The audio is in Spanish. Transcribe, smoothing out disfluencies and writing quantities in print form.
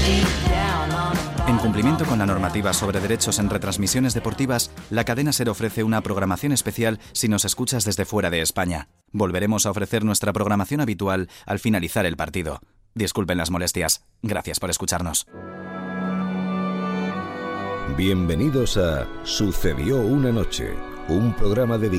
En cumplimiento con la normativa sobre derechos en retransmisiones deportivas, la cadena SER ofrece una programación especial si nos escuchas desde fuera de España. Volveremos a ofrecer nuestra programación habitual al finalizar el partido. Disculpen las molestias. Gracias por escucharnos. Bienvenidos a Sucedió una noche, un programa dedicado